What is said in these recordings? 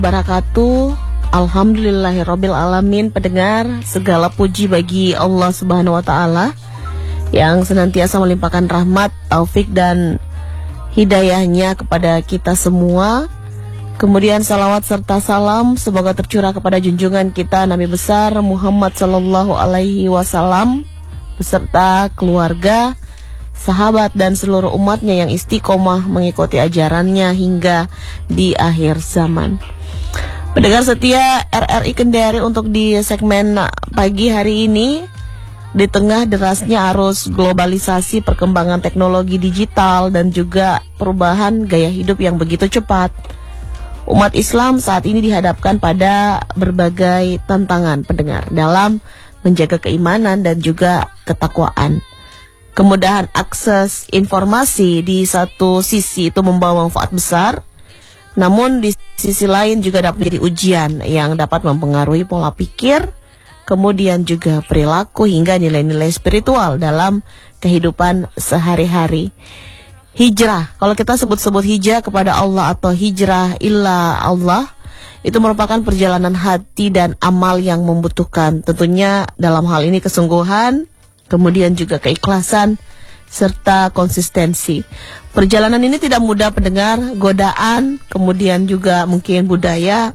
Barakatuh. Alhamdulillahirabbil alamin. Pendengar, segala puji bagi Allah Subhanahu wa taala yang senantiasa melimpahkan rahmat, taufik dan hidayahnya kepada kita semua. Kemudian salawat serta salam semoga tercurah kepada junjungan kita Nabi besar Muhammad sallallahu alaihi wasallam beserta keluarga, sahabat dan seluruh umatnya yang istiqomah mengikuti ajarannya hingga di akhir zaman. Pendengar setia RRI Kendari, untuk di segmen pagi hari ini, di tengah derasnya arus globalisasi, perkembangan teknologi digital dan juga perubahan gaya hidup yang begitu cepat, umat Islam saat ini dihadapkan pada berbagai tantangan pendengar dalam menjaga keimanan dan juga ketakwaan. Kemudahan akses informasi di satu sisi itu membawa manfaat besar, namun di sisi lain juga dapat menjadi ujian yang dapat mempengaruhi pola pikir, kemudian juga perilaku hingga nilai-nilai spiritual dalam kehidupan sehari-hari. Hijrah, kalau kita sebut-sebut hijrah kepada Allah atau hijrah illa Allah, itu merupakan perjalanan hati dan amal yang membutuhkan tentunya dalam hal ini kesungguhan, kemudian juga keikhlasan serta konsistensi. Perjalanan ini tidak mudah pendengar, godaan, kemudian juga mungkin budaya,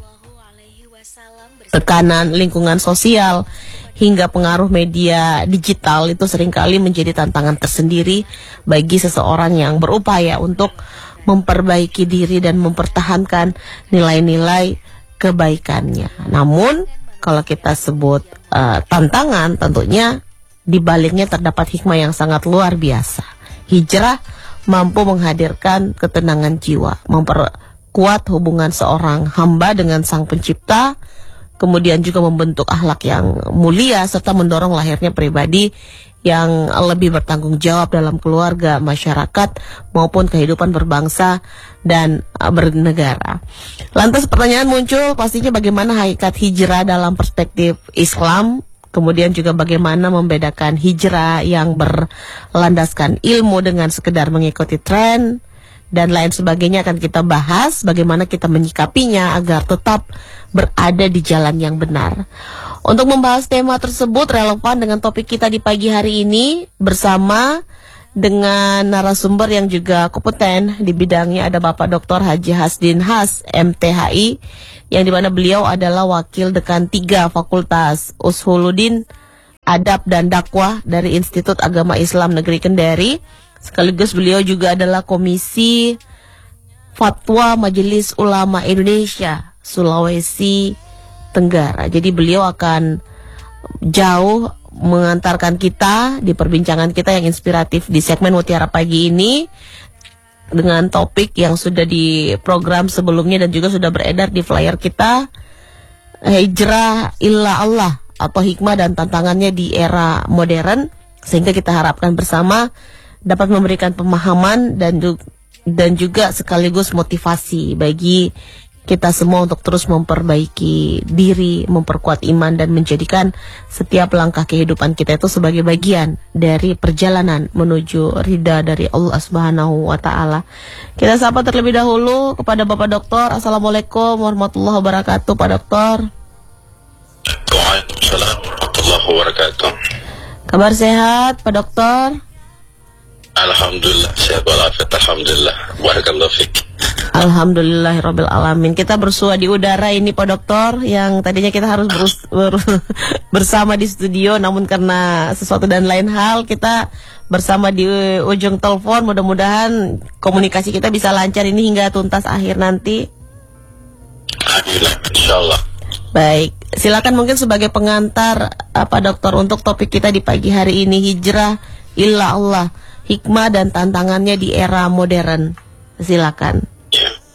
tekanan lingkungan sosial, hingga pengaruh media digital itu seringkali menjadi tantangan tersendiri bagi seseorang yang berupaya untuk memperbaiki diri dan mempertahankan nilai-nilai kebaikannya. Namun kalau kita sebut tantangan, tentunya di baliknya terdapat hikmah yang sangat luar biasa. Hijrah mampu menghadirkan ketenangan jiwa, memperkuat hubungan seorang hamba dengan Sang Pencipta, kemudian juga membentuk akhlak yang mulia serta mendorong lahirnya pribadi yang lebih bertanggung jawab dalam keluarga, masyarakat maupun kehidupan berbangsa dan bernegara. Lantas pertanyaan muncul, pastinya bagaimana hakikat hijrah dalam perspektif Islam? Kemudian juga bagaimana membedakan hijrah yang berlandaskan ilmu dengan sekedar mengikuti tren dan lain sebagainya akan kita bahas, bagaimana kita menyikapinya agar tetap berada di jalan yang benar. Untuk membahas tema tersebut relevan dengan topik kita di pagi hari ini bersama dengan narasumber yang juga kompeten di bidangnya, ada Bapak Dr. Haji Hasdin Has, MTHI, yang dimana beliau adalah Wakil Dekan 3 Fakultas Ushuluddin Adab dan Dakwah dari Institut Agama Islam Negeri Kendari. Sekaligus beliau juga adalah Komisi Fatwa Majelis Ulama Indonesia Sulawesi Tenggara. Jadi beliau akan jauh mengantarkan kita di perbincangan kita yang inspiratif di segmen Mutiara Pagi ini dengan topik yang sudah di program sebelumnya dan juga sudah beredar di flyer kita, hijrah illa Allah atau hikmah dan tantangannya di era modern, sehingga kita harapkan bersama dapat memberikan pemahaman dan juga sekaligus motivasi bagi kita semua untuk terus memperbaiki diri, memperkuat iman dan menjadikan setiap langkah kehidupan kita itu sebagai bagian dari perjalanan menuju ridha dari Allah Subhanahu wa taala. Kita sapa terlebih dahulu kepada Bapak Doktor. Assalamualaikum warahmatullahi wabarakatuh, Pak Doktor. Waalaikumsalam warahmatullahi wabarakatuh. Kabar sehat, Pak Doktor? Alhamdulillah, sehat walafiat, alhamdulillah. Barakallahu fiik. Alhamdulillahirabbil alamin. Kita bersua di udara ini, Pak Doktor, yang tadinya kita harus bersama di studio, namun karena sesuatu dan lain hal kita bersama di ujung telepon. Mudah-mudahan komunikasi kita bisa lancar ini hingga tuntas akhir nanti. Alhamdulillah, insyaallah. Baik, silakan mungkin sebagai pengantar Pak Doktor untuk topik kita di pagi hari ini, hijrah illa Allah, hikmah dan tantangannya di era modern. Silakan.